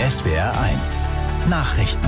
SWR1 Nachrichten.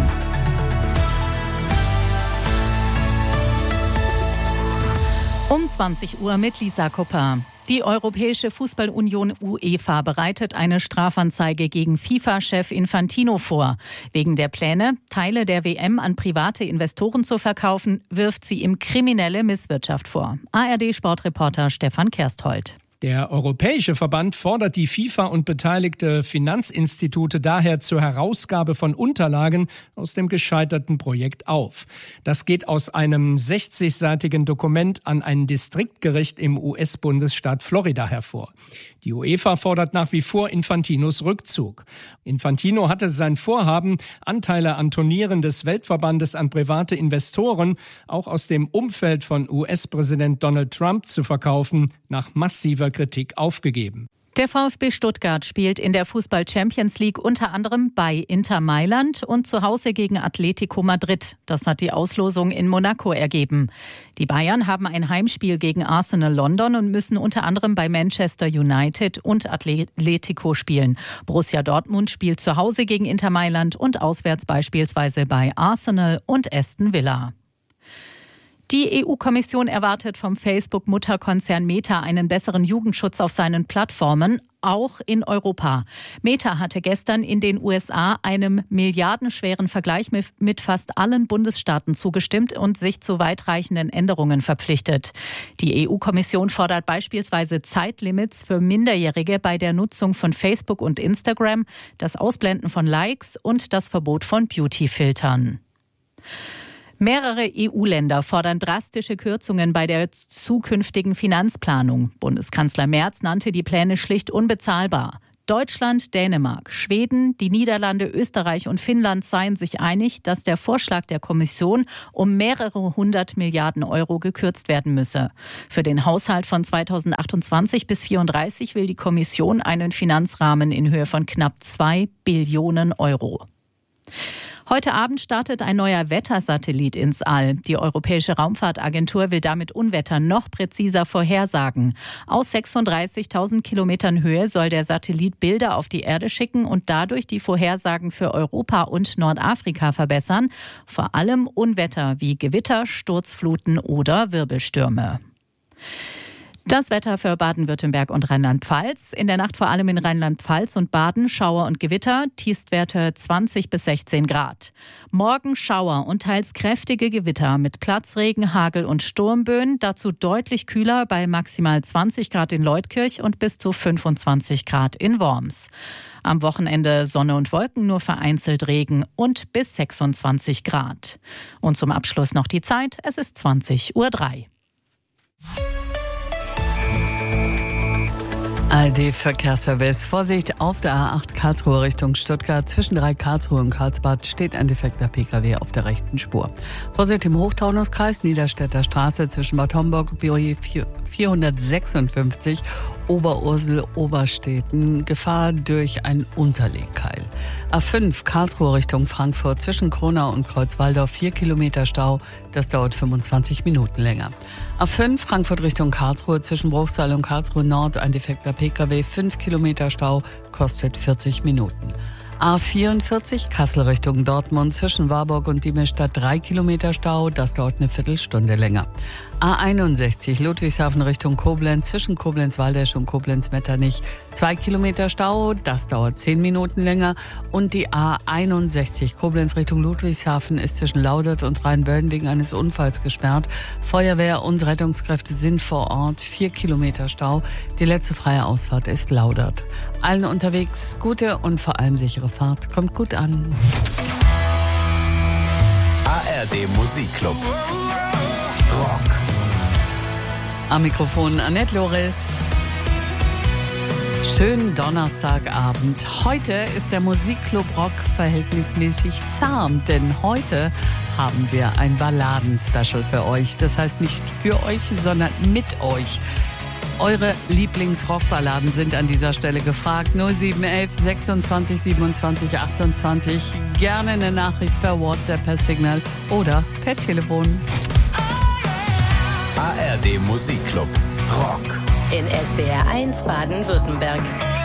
Um 20 Uhr mit Lisa Kupper. Die Europäische Fußballunion UEFA bereitet eine Strafanzeige gegen FIFA-Chef Infantino vor. Wegen der Pläne, Teile der WM an private Investoren zu verkaufen, wirft sie ihm kriminelle Misswirtschaft vor. ARD-Sportreporter Stefan Kersthold. Der Europäische Verband fordert die FIFA und beteiligte Finanzinstitute daher zur Herausgabe von Unterlagen aus dem gescheiterten Projekt auf. Das geht aus einem 60-seitigen Dokument an ein Distriktgericht im US-Bundesstaat Florida hervor. Die UEFA fordert nach wie vor Infantinos Rückzug. Infantino hatte sein Vorhaben, Anteile an Turnieren des Weltverbandes an private Investoren, auch aus dem Umfeld von US-Präsident Donald Trump zu verkaufen, nach massiver Kritik aufgegeben. Der VfB Stuttgart spielt in der Fußball-Champions League unter anderem bei Inter Mailand und zu Hause gegen Atletico Madrid. Das hat die Auslosung in Monaco ergeben. Die Bayern haben ein Heimspiel gegen Arsenal London und müssen unter anderem bei Manchester United und Atletico spielen. Borussia Dortmund spielt zu Hause gegen Inter Mailand und auswärts beispielsweise bei Arsenal und Aston Villa. Die EU-Kommission erwartet vom Facebook-Mutterkonzern Meta einen besseren Jugendschutz auf seinen Plattformen, auch in Europa. Meta hatte gestern in den USA einem milliardenschweren Vergleich mit fast allen Bundesstaaten zugestimmt und sich zu weitreichenden Änderungen verpflichtet. Die EU-Kommission fordert beispielsweise Zeitlimits für Minderjährige bei der Nutzung von Facebook und Instagram, das Ausblenden von Likes und das Verbot von Beauty-Filtern. Mehrere EU-Länder fordern drastische Kürzungen bei der zukünftigen Finanzplanung. Bundeskanzler Merz nannte die Pläne schlicht unbezahlbar. Deutschland, Dänemark, Schweden, die Niederlande, Österreich und Finnland seien sich einig, dass der Vorschlag der Kommission um mehrere 100 Milliarden Euro gekürzt werden müsse. Für den Haushalt von 2028 bis 2034 will die Kommission einen Finanzrahmen in Höhe von knapp 2 Billionen Euro. Heute Abend startet ein neuer Wettersatellit ins All. Die Europäische Raumfahrtagentur will damit Unwetter noch präziser vorhersagen. Aus 36.000 Kilometern Höhe soll der Satellit Bilder auf die Erde schicken und dadurch die Vorhersagen für Europa und Nordafrika verbessern. Vor allem Unwetter wie Gewitter, Sturzfluten oder Wirbelstürme. Das Wetter für Baden-Württemberg und Rheinland-Pfalz. In der Nacht vor allem in Rheinland-Pfalz und Baden Schauer und Gewitter, Tiefstwerte 20 bis 16 Grad. Morgen Schauer und teils kräftige Gewitter mit Platzregen, Hagel und Sturmböen. Dazu deutlich kühler bei maximal 20 Grad in Leutkirch und bis zu 25 Grad in Worms. Am Wochenende Sonne und Wolken, nur vereinzelt Regen und bis 26 Grad. Und zum Abschluss noch die Zeit. Es ist 20:03 Uhr. ARD-Verkehrsservice. Vorsicht auf der A8 Karlsruhe Richtung Stuttgart. Zwischen 3 Karlsruhe und Karlsbad steht ein defekter Pkw auf der rechten Spur. Vorsicht im Hochtaunuskreis, Niederstädter Straße zwischen Bad Homburg, BOE 456, Oberursel, Oberstädten. Gefahr durch ein Unterlegkeil. A5 Karlsruhe Richtung Frankfurt zwischen Kronau und Kreuzwaldorf 4 Kilometer Stau. Das dauert 25 Minuten länger. A5 Frankfurt Richtung Karlsruhe zwischen Bruchsal und Karlsruhe Nord ein defekter Pkw, 5 Kilometer Stau, kostet 40 Minuten. A44 Kassel Richtung Dortmund zwischen Warburg und Diemelsstadt 3 Kilometer Stau, das dauert eine Viertelstunde länger. A61 Ludwigshafen Richtung Koblenz zwischen Koblenz-Waldesch und Koblenz-Metternich 2 Kilometer Stau, das dauert 10 Minuten länger. Und die A61 Koblenz Richtung Ludwigshafen ist zwischen Laudert und Rheinböllen wegen eines Unfalls gesperrt. Feuerwehr und Rettungskräfte sind vor Ort, 4 Kilometer Stau. Die letzte freie Ausfahrt ist Laudert. Allen unterwegs gute und vor allem sichere Fahrt. Kommt gut an. ARD Musikclub. Rock. Am Mikrofon Annette Loris. Schönen Donnerstagabend. Heute ist der Musikclub Rock verhältnismäßig zahm, denn heute haben wir ein Balladen-Special für euch. Das heißt nicht für euch, sondern mit euch. Eure Lieblings-Rockballaden sind an dieser Stelle gefragt. 0711 26 27 28. Gerne eine Nachricht per WhatsApp, per Signal oder per Telefon. ARD Musikclub Rock. In SWR1 Baden-Württemberg.